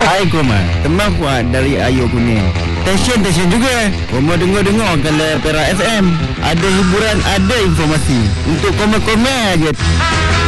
Hai Koma, teman Fuad dari Ayu Kuning. Tension juga. Koma dengar kalau Perak FM ada hiburan, ada informasi. Untuk komen-komen aja.